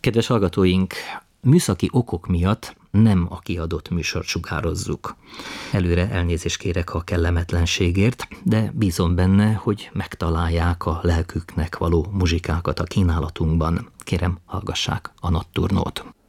Kedves hallgatóink, műszaki okok miatt nem a kiadott műsort sugározzuk. Előre elnézést kérek a kellemetlenségért, de bízom benne, hogy megtalálják a lelküknek való muzsikákat a kínálatunkban. Kérem, hallgassák a Notturnót.